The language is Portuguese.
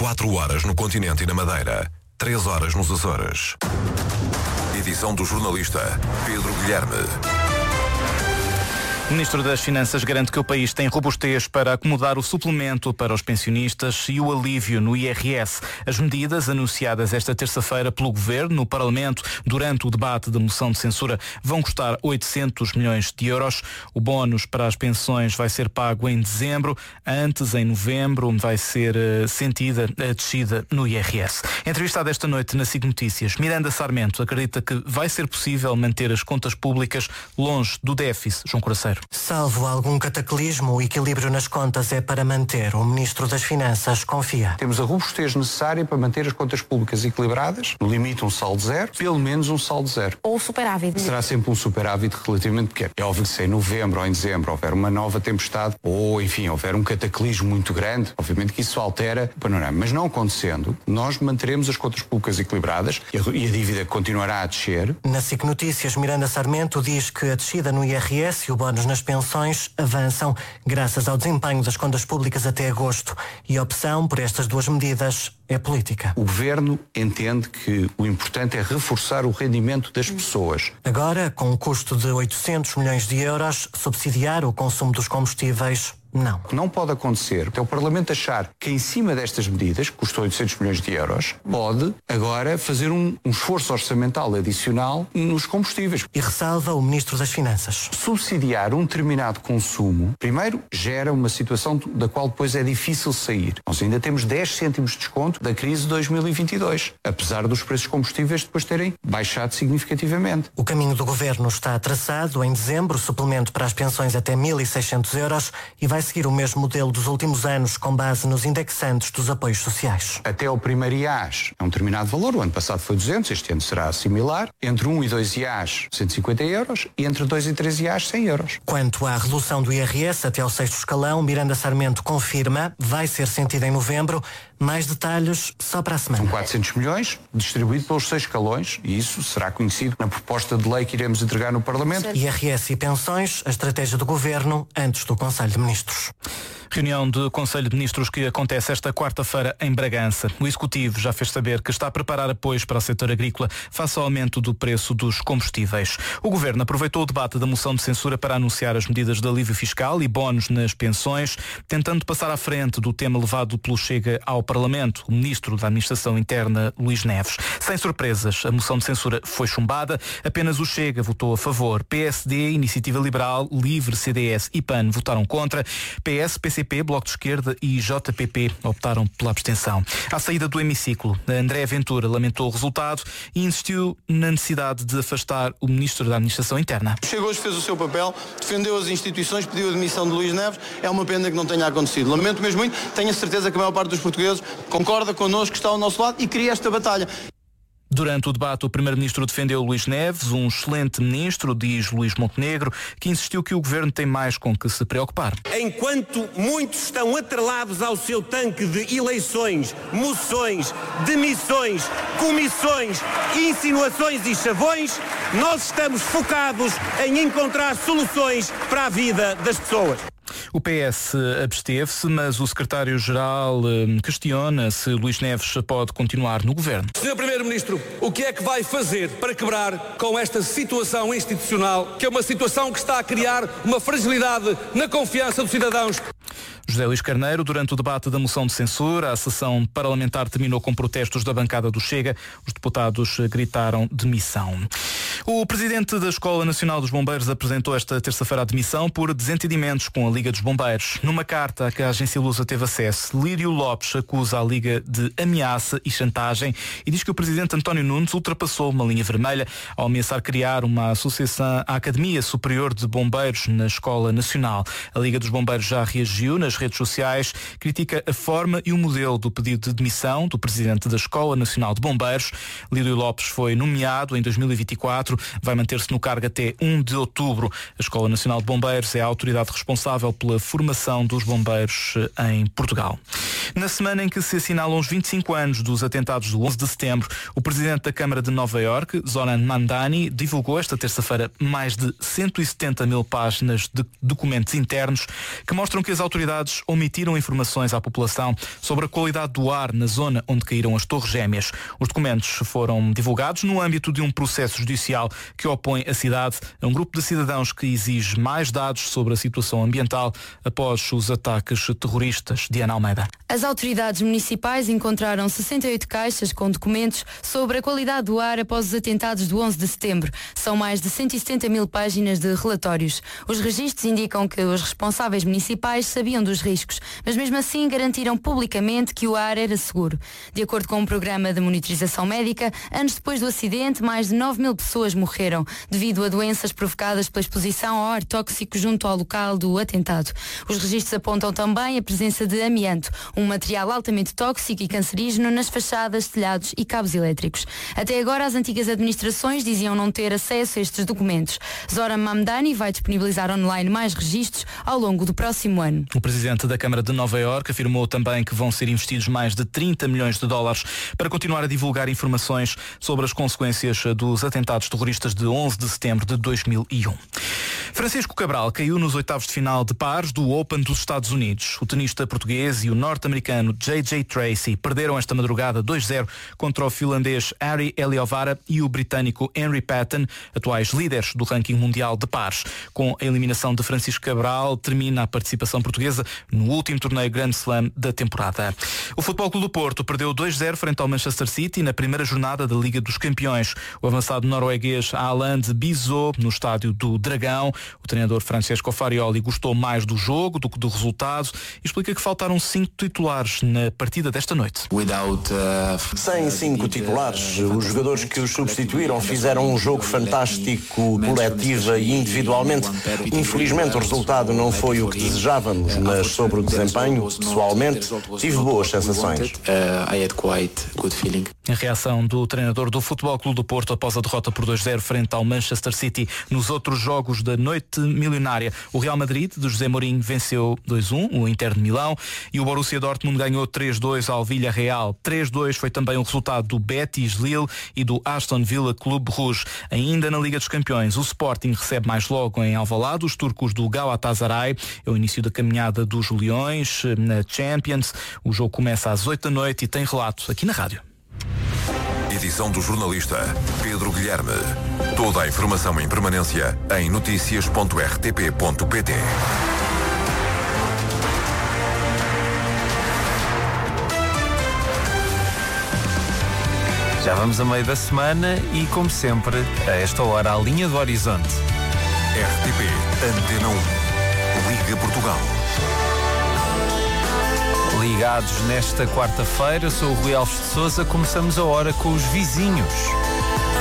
4 horas no continente e na Madeira, 3 horas nos Açores. Edição do jornalista Pedro Guilherme. O Ministro das Finanças garante que o país tem robustez para acomodar o suplemento para os pensionistas e o alívio no IRS. As medidas anunciadas esta terça-feira pelo Governo no Parlamento durante o debate da moção de censura vão custar 800 milhões de euros. O bónus para as pensões vai ser pago em dezembro. Antes, em novembro, vai ser sentida a descida no IRS. Entrevistada esta noite na SIC Notícias, Miranda Sarmento acredita que vai ser possível manter as contas públicas longe do déficit. João Coraceiro. Salvo algum cataclismo, o equilíbrio nas contas é para manter. O Ministro das Finanças confia. Temos a robustez necessária para manter as contas públicas equilibradas, no limite um saldo zero, pelo menos um saldo zero. Ou superávit. Será sempre um superávit relativamente pequeno. É óbvio que se em novembro ou em dezembro houver uma nova tempestade ou, enfim, houver um cataclismo muito grande, obviamente que isso altera o panorama. Mas não acontecendo, nós manteremos as contas públicas equilibradas e a dívida continuará a descer. Na SIC Notícias, Miranda Sarmento diz que a descida no IRS e o bónus nas pensões avançam graças ao desempenho das contas públicas até agosto e a opção por estas duas medidas é política. O Governo entende que o importante é reforçar o rendimento das pessoas. Agora, com um custo de 800 milhões de euros, subsidiar o consumo dos combustíveis, não. O que não pode acontecer é o Parlamento achar que em cima destas medidas, que custou 800 milhões de euros, pode agora fazer um esforço orçamental adicional nos combustíveis. E ressalva o Ministro das Finanças. Subsidiar um determinado consumo, primeiro, gera uma situação da qual depois é difícil sair. Nós ainda temos 10 cêntimos de desconto da crise de 2022, apesar dos preços combustíveis depois terem baixado significativamente. O caminho do Governo está traçado. Em dezembro, suplemento para as pensões até 1.600 euros e vai seguir o mesmo modelo dos últimos anos, com base nos indexantes dos apoios sociais. Até ao primeiro IAS é um determinado valor, o ano passado foi 200, este ano será similar. Entre 1 e 2 IAS, 150 euros, e entre 2 e 3 IAS, 100 euros. Quanto à redução do IRS até ao 6º escalão, Miranda Sarmento confirma, vai ser sentida em novembro. Mais detalhes só para a semana. São 400 milhões, distribuído pelos 6 escalões, e isso será conhecido na proposta de lei que iremos entregar no Parlamento. IRS e pensões, a estratégia do Governo antes do Conselho de Ministros. Reunião do Conselho de Ministros que acontece esta quarta-feira em Bragança. O Executivo já fez saber que está a preparar apoios para o setor agrícola face ao aumento do preço dos combustíveis. O Governo aproveitou o debate da moção de censura para anunciar as medidas de alívio fiscal e bónus nas pensões, tentando passar à frente do tema levado pelo Chega ao Parlamento. O Ministro da Administração Interna, Luís Neves. Sem surpresas, a moção de censura foi chumbada. Apenas o Chega votou a favor. PSD, Iniciativa Liberal, Livre, CDS e PAN votaram contra. PS, PCP, Bloco de Esquerda e JPP optaram pela abstenção. À saída do hemiciclo, André Ventura lamentou o resultado e insistiu na necessidade de afastar o Ministro da Administração Interna. Chega hoje, fez o seu papel, defendeu as instituições, pediu a demissão de Luís Neves. É uma pena que não tenha acontecido. Lamento mesmo muito. Tenho a certeza que a maior parte dos portugueses concorda connosco, está ao nosso lado e queria esta batalha. Durante o debate, o Primeiro-Ministro defendeu Luís Neves, um excelente ministro, diz Luís Montenegro, que insistiu que o Governo tem mais com que se preocupar. Enquanto muitos estão atrelados ao seu tanque de eleições, moções, demissões, comissões, insinuações e chavões, nós estamos focados em encontrar soluções para a vida das pessoas. O PS absteve-se, mas o secretário-geral questiona se Luís Neves pode continuar no governo. Sr. Primeiro-Ministro, o que é que vai fazer para quebrar com esta situação institucional, que é uma situação que está a criar uma fragilidade na confiança dos cidadãos? José Luís Carneiro, durante o debate da moção de censura, a sessão parlamentar terminou com protestos da bancada do Chega. Os deputados gritaram demissão. O presidente da Escola Nacional dos Bombeiros apresentou esta terça-feira a demissão por desentendimentos com a Liga dos Bombeiros. Numa carta a que a agência Lusa teve acesso, Lírio Lopes acusa a Liga de ameaça e chantagem e diz que o presidente António Nunes ultrapassou uma linha vermelha ao ameaçar criar uma associação, a Academia Superior de Bombeiros na Escola Nacional. A Liga dos Bombeiros já reagiu nas redes sociais, critica a forma e o modelo do pedido de demissão do presidente da Escola Nacional de Bombeiros. Lírio Lopes foi nomeado em 2024, vai manter-se no cargo até 1 de outubro. A Escola Nacional de Bombeiros é a autoridade responsável pela formação dos bombeiros em Portugal. Na semana em que se assinalam os 25 anos dos atentados do 11 de setembro, o presidente da Câmara de Nova Iorque, Zoran Mamdani, divulgou esta terça-feira mais de 170 mil páginas de documentos internos que mostram que as autoridades omitiram informações à população sobre a qualidade do ar na zona onde caíram as Torres Gêmeas. Os documentos foram divulgados no âmbito de um processo judicial que opõe a cidade a um grupo de cidadãos que exige mais dados sobre a situação ambiental após os ataques terroristas. Diana Almeida. As autoridades municipais encontraram 68 caixas com documentos sobre a qualidade do ar após os atentados do 11 de setembro. São mais de 170 mil páginas de relatórios. Os registros indicam que os responsáveis municipais sabiam dos riscos, mas mesmo assim garantiram publicamente que o ar era seguro. De acordo com um programa de monitorização médica, anos depois do acidente, mais de 9 mil pessoas morreram devido a doenças provocadas pela exposição ao ar tóxico junto ao local do atentado. Os registros apontam também a presença de amianto, um material altamente tóxico e cancerígeno nas fachadas, telhados e cabos elétricos. Até agora, as antigas administrações diziam não ter acesso a estes documentos. Zoran Mamdani vai disponibilizar online mais registros ao longo do próximo ano. O presidente da Câmara de Nova Iorque afirmou também que vão ser investidos mais de 30 milhões de dólares para continuar a divulgar informações sobre as consequências dos atentados terroristas de 11 de setembro de 2001. Francisco Cabral caiu nos oitavos de final de pares do Open dos Estados Unidos. O tenista português e o norte-americano J.J. Tracy perderam esta madrugada 2-0 contra o finlandês Ari Eliovara e o britânico Henry Patton, atuais líderes do ranking mundial de pares. Com a eliminação de Francisco Cabral, termina a participação portuguesa no último torneio Grand Slam da temporada. O Futebol Clube do Porto perdeu 2-0 frente ao Manchester City na primeira jornada da Liga dos Campeões. O avançado norueguês Haaland bisou no estádio do Dragão. O treinador Francesco Farioli gostou mais do jogo do que do resultado e explica que faltaram 5 titulares na partida desta noite. Sem 5 titulares, os jogadores que os substituíram fizeram um jogo fantástico, coletiva e individualmente. Infelizmente o resultado não foi o que desejávamos, mas sobre o desempenho, pessoalmente, tive boas sensações. A reação do treinador do Futebol Clube do Porto após a derrota por 2-0 frente ao Manchester City. Nos outros jogos da noite milionária, o Real Madrid de José Mourinho venceu 2-1 o Inter de Milão e o Borussia Dortmund ganhou 3-2 ao Villarreal. 3-2 foi também o resultado do Betis Lille e do Aston Villa Clube Rouge. Ainda na Liga dos Campeões, o Sporting recebe mais logo em Alvalade os turcos do Galatasaray. É o início da caminhada dos Leões na Champions. O jogo começa às 8 da noite e tem relato aqui na rádio. Edição do jornalista Pedro Guilherme. Toda a informação em permanência em noticias.rtp.pt. Já vamos a meio da semana e, como sempre, a esta hora, a linha do horizonte. RTP Antena 1. Liga Portugal. Ligados nesta quarta-feira, sou o Rui Alves de Sousa. Começamos a hora com os vizinhos.